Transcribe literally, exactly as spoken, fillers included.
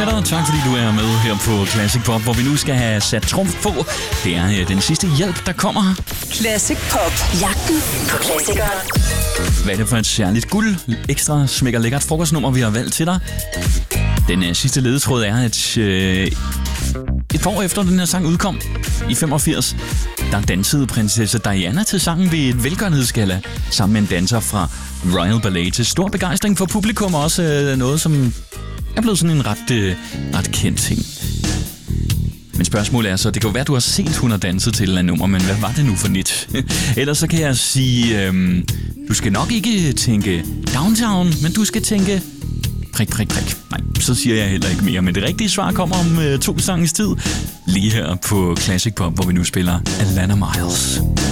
med dig. Tak fordi du er med her på Classic Pop, hvor vi nu skal have sat trumf på. Det er øh, den sidste hjælp, der kommer. Classic Pop. Jagten på klassikere. Hvad er det for et særligt guld, ekstra smækker lækkert frokostnummer, vi har valgt til dig? Den øh, sidste ledetråd er, at øh, et par år efter den her sang udkom, i femogfirs, der dansede prinsesse Diana til sangen ved et velgørenhedsgalla, sammen med en danser fra Royal Ballet til stor begejstring for publikum, og også øh, noget, som er blevet sådan en ret, øh, ret kendt ting. Men spørgsmålet er så, det kan jo være, at du har set, hun har danset til et eller andet nummer, men hvad var det nu for nyt? Ellers så kan jeg sige, øhm, du skal nok ikke tænke Downtown, men du skal tænke prik, prik, prik. Nej, så siger jeg heller ikke mere, men det rigtige svar kommer om øh, to sanges tid, lige her på Classic Pop, hvor vi nu spiller Atlanta Miles.